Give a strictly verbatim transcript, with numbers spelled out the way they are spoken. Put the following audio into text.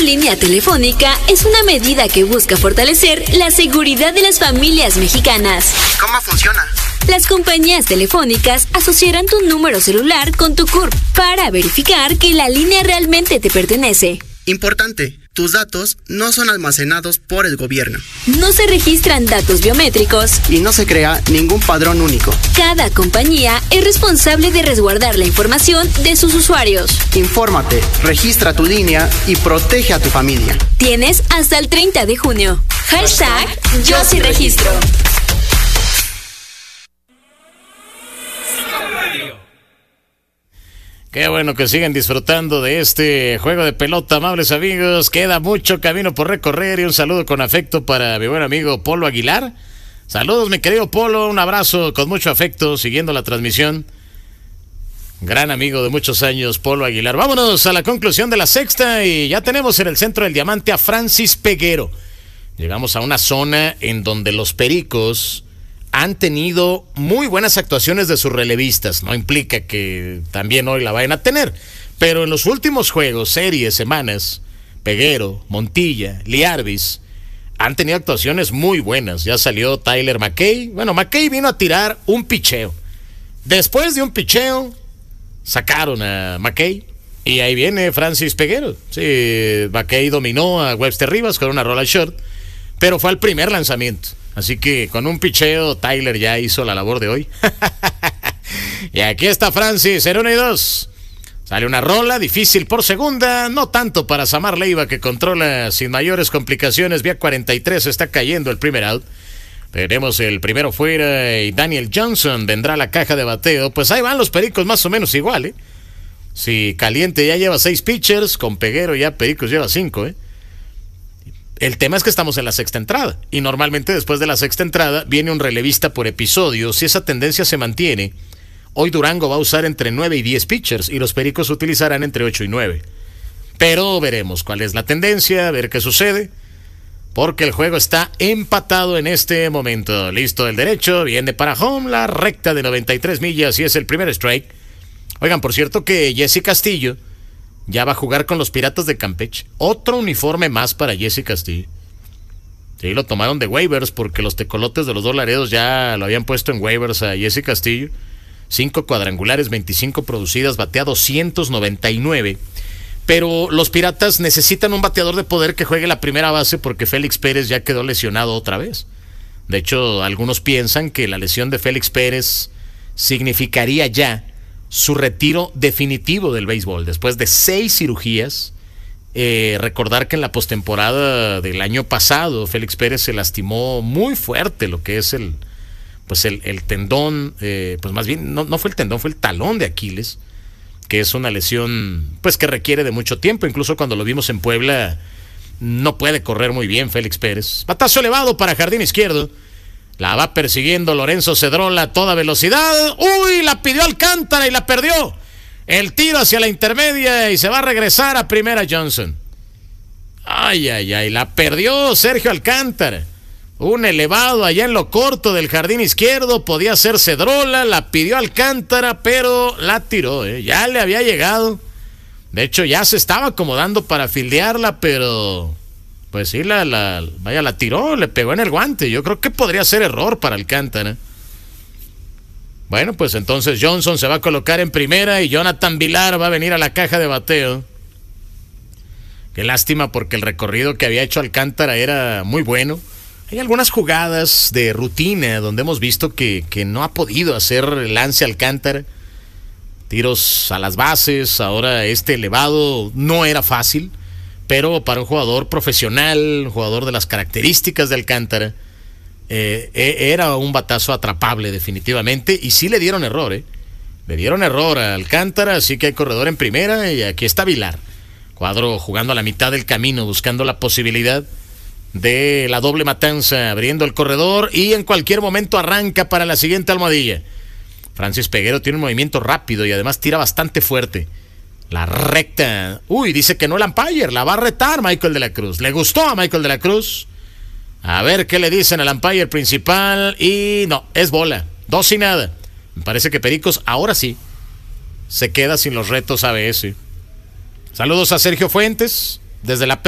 línea telefónica es una medida que busca fortalecer la seguridad de las familias mexicanas. ¿Cómo funciona? Las compañías telefónicas asociarán tu número celular con tu C U R P para verificar que la línea realmente te pertenece. Importante, tus datos no son almacenados por el gobierno. No se registran datos biométricos. Y no se crea ningún padrón único. Cada compañía es responsable de resguardar la información de sus usuarios. Infórmate, registra tu línea y protege a tu familia. Tienes hasta el treinta de junio. Hashtag Yo sí registro. Qué bueno que siguen disfrutando de este juego de pelota, amables amigos. Queda mucho camino por recorrer y un saludo con afecto para mi buen amigo Polo Aguilar. Saludos, mi querido Polo, un abrazo con mucho afecto, siguiendo la transmisión. Gran amigo de muchos años, Polo Aguilar. Vámonos a la conclusión de la sexta y ya tenemos en el centro del diamante a Francis Peguero. Llegamos a una zona en donde los Pericos han tenido muy buenas actuaciones de sus relevistas. No implica que también hoy la vayan a tener, pero en los últimos juegos, series, semanas, Peguero, Montilla, Liarbis han tenido actuaciones muy buenas. Ya salió Tyler McKay. Bueno, McKay vino a tirar un picheo. Después de un picheo sacaron a McKay y ahí viene Francis Peguero. Sí, McKay dominó a Webster Rivas con una rola short, pero fue el primer lanzamiento. Así que con un picheo, Tyler ya hizo la labor de hoy. Y aquí está Francis, en uno y dos. Sale una rola, difícil por segunda, no tanto para Samar Leiva, que controla sin mayores complicaciones. Vía cuarenta y tres, está cayendo el primer out. Tenemos el primero fuera y Daniel Johnson vendrá a la caja de bateo. Pues ahí van los Pericos más o menos igual, ¿eh? Si Caliente ya lleva seis pitchers, con Peguero ya Pericos lleva cinco, ¿eh? El tema es que estamos en la sexta entrada y normalmente después de la sexta entrada viene un relevista por episodio. Si esa tendencia se mantiene, hoy Durango va a usar entre nueve y diez pitchers y los Pericos utilizarán entre ocho y nueve. Pero veremos cuál es la tendencia, a ver qué sucede, porque el juego está empatado en este momento. Listo el derecho, viene para home, la recta de noventa y tres millas y es el primer strike. Oigan, por cierto que Jesse Castillo ya va a jugar con los Piratas de Campeche. Otro uniforme más para Jesse Castillo. Sí, lo tomaron de waivers porque los tecolotes de los dos Laredos ya lo habían puesto en waivers a Jesse Castillo. Cinco cuadrangulares, veinticinco producidas, batea doscientos noventa y nueve. Pero los Piratas necesitan un bateador de poder que juegue la primera base porque Félix Pérez ya quedó lesionado otra vez. De hecho, algunos piensan que la lesión de Félix Pérez significaría ya su retiro definitivo del béisbol después de seis cirugías. Eh, recordar que en la postemporada del año pasado Félix Pérez se lastimó muy fuerte lo que es el pues el, el tendón, eh, pues más bien no, no fue el tendón, fue el talón de Aquiles, que es una lesión pues que requiere de mucho tiempo. Incluso cuando lo vimos en Puebla no puede correr muy bien Félix Pérez. Batazo elevado para jardín izquierdo. La va persiguiendo Lorenzo Cedrola a toda velocidad. ¡Uy! La pidió Alcántara y la perdió. El tiro hacia la intermedia y se va a regresar a primera Johnson. Ay, ay, ay. La perdió Sergio Alcántara. Un elevado allá en lo corto del jardín izquierdo. Podía ser Cedrola. La pidió Alcántara, pero la tiró, ¿eh? Ya le había llegado. De hecho, ya se estaba acomodando para fildearla, pero pues sí, la, la, vaya, la tiró, le pegó en el guante. Yo creo que podría ser error para Alcántara. Bueno, pues entonces Johnson se va a colocar en primera y Jonathan Villar va a venir a la caja de bateo. Qué lástima porque el recorrido que había hecho Alcántara era muy bueno. Hay algunas jugadas de rutina donde hemos visto que, que no ha podido hacer el lance Alcántara. Tiros a las bases, ahora este elevado no era fácil. Pero para un jugador profesional, un jugador de las características de Alcántara, eh, era un batazo atrapable definitivamente. Y sí le dieron error, ¿eh? Le dieron error a Alcántara, así que hay corredor en primera y aquí está Villar. Cuadro jugando a la mitad del camino, buscando la posibilidad de la doble matanza, abriendo el corredor y en cualquier momento arranca para la siguiente almohadilla. Francis Peguero tiene un movimiento rápido y además tira bastante fuerte. La recta. Uy, dice que no el umpire. La va a retar Michael de la Cruz. Le gustó a Michael de la Cruz. A ver qué le dicen al umpire principal. Y no, es bola. Dos y nada. Me parece que Pericos ahora sí se queda sin los retos A B S. Saludos a Sergio Fuentes desde la